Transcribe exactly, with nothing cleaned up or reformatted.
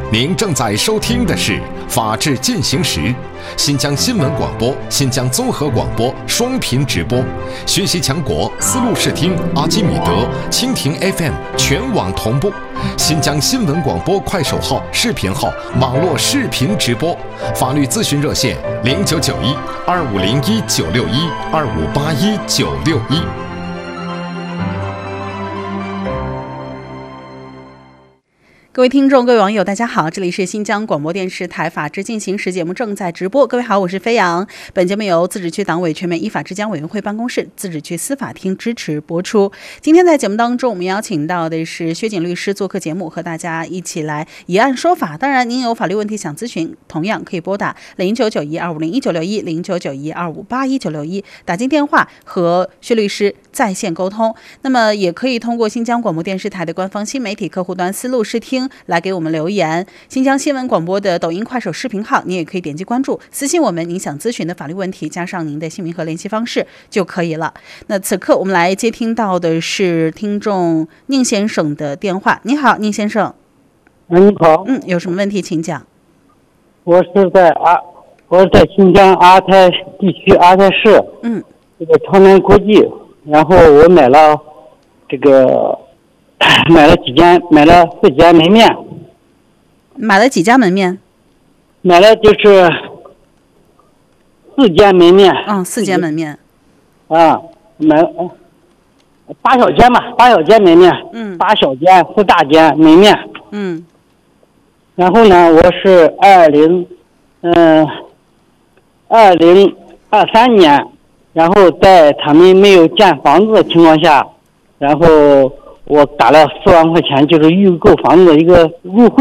您正在收听的是《法治进行时》，新疆新闻广播、新疆综合广播双频直播，学习强国思路视听、阿基米德、蜻蜓 F M 全网同步，新疆新闻广播快手号、视频号网络视频直播，法律咨询热线零九九一二五零一九六一二五八一九六一。 各位听众，各位网友，大家好，这里是新疆广播电视台法治进行时节目正在直播。各位好，我是飞扬。本节目由自治区党委全面依法治疆委员会办公室、自治区司法厅支持播出。今天在节目当中，我们邀请到的是薛景律师做客节目，和大家一起来以案说法。当然，您有法律问题想咨询，同样可以拨打零九九一二五零一九六一零九九一二五八一九六一打进电话和薛律师在线沟通。那么，也可以通过新疆广播电视台的官方新媒体客户端思路视听来给我们留言。新疆新闻广播的抖音、快手视频号，你也可以点击关注，私信我们您想咨询的法律问题，加上您的姓名和联系方式就可以了。那此刻我们来接听到的是听众宁先生的电话。你好，宁先生。 嗯，你好。 嗯，有什么问题请讲。 我是在阿，我是在新疆阿泰地区阿泰市， 嗯， 这个朝南国际，然后我买了这个。买了几间，买了四间门面。 买了几家门面？ 买了就是四间门面。 嗯，四间门面。 啊，买八小间吧，八小间门面。 嗯。 八小间、四大间门面。 嗯。 然后呢，我是二零，嗯，二零二三年，然后在他们没有建房子的情况下，然后。我打了四万块钱，就是预购房子的一个入会